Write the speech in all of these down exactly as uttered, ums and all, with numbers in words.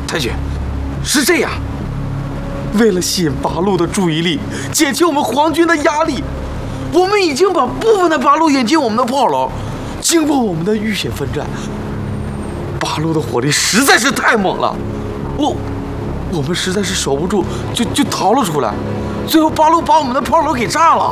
太君，是这样，为了吸引八路的注意力，减轻我们皇军的压力，我们已经把部分的八路引进我们的炮楼。经过我们的浴血奋战，八路的火力实在是太猛了，我我们实在是守不住，就就逃了出来。最后八路把我们的炮楼给炸了。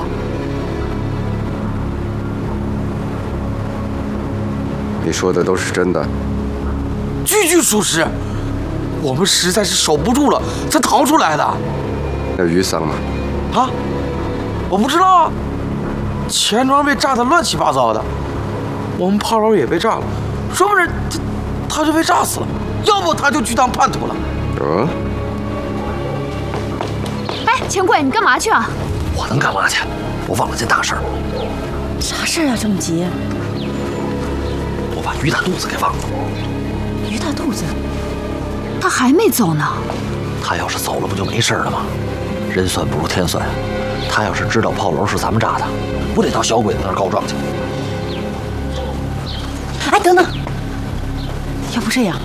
你说的都是真的？ 句句属实。我们实在是守不住了，才逃出来的。 那于桑呢？ 啊，我不知道啊。钱庄被炸得乱七八糟的，我们炮楼也被炸了，说不准他他就被炸死了，要不他就去当叛徒了。 嗯。 哎，钱贵，你干嘛去啊？ 我能干嘛去？我忘了件大事儿。 啥事儿啊？这么急？ 我把于大肚子给忘了。 于大肚子？ 他还没走呢。 他要是走了，不就没事了吗？人算不如天算，他要是知道炮楼是咱们炸的，不得到小鬼子那儿告状去？ 哎，等等，要不这样？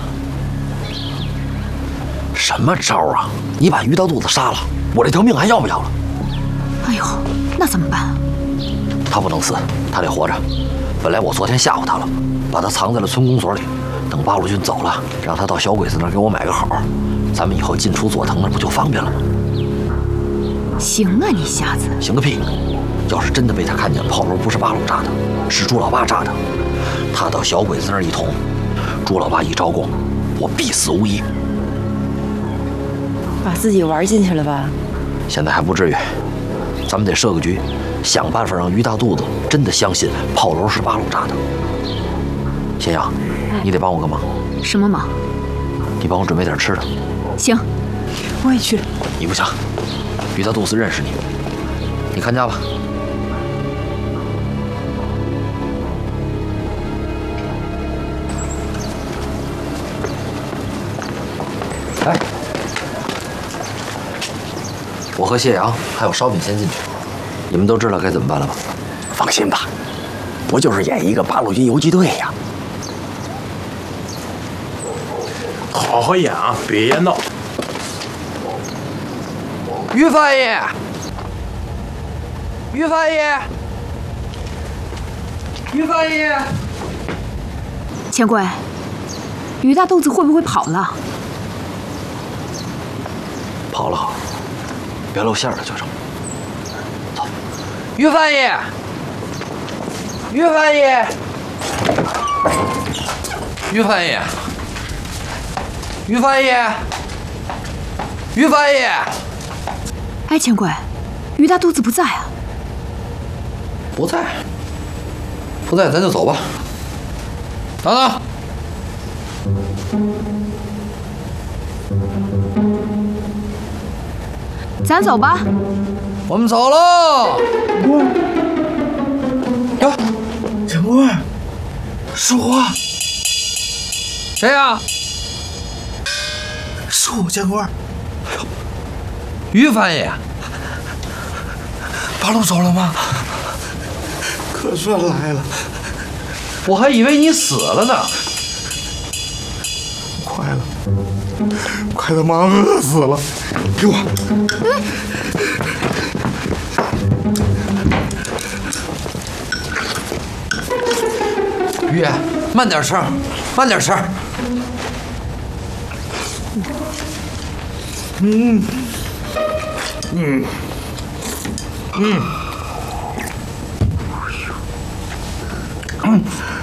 什么招啊？你把于大肚子杀了，我这条命还要不要了？ 哎呦，那怎么办？ 他不能死，他得活着。本来我昨天吓唬他了，把他藏在了村公所里。等八路军走了，让他到小鬼子那儿给我买个好，咱们以后进出佐藤那不就方便了吗？ 行啊，你瞎子！ 行个屁！要是真的被他看见炮楼不是八路炸的，是朱老八炸的，他到小鬼子那儿一捅，朱老八一招供，我必死无疑。 把自己玩进去了吧？ 现在还不至于，咱们得设个局，想办法让于大肚子真的相信炮楼是八路炸的。咸阳，你得帮我个忙。 什么忙？ 你帮我准备点吃的。 行， 我也去。 你不行，于大肚子认识你，你看家吧。哎，我和谢阳还有烧饼先进去，你们都知道该怎么办了吧？ 放心吧，不就是演一个八路军游击队呀？ 好好演啊，别演闹。 于翻译，于翻译，于翻译， 钱贵，于大肚子会不会跑了？ 跑了好，别露馅了就成。走， 于翻译，于翻译，于翻译，于翻译，于翻译。 哎，钱贵，于大肚子不在啊。 不在，不在，咱就走吧。等等。 咱走吧。 我们走喽。 呀，钱贵，是我。 谁呀？ 是我，钱贵。 于翻译， 八路走了吗？可算来了， 我还以为你死了呢。 快了，快他妈饿死了！给我。 于，慢点吃，慢点吃。 嗯，嗯，嗯，嗯。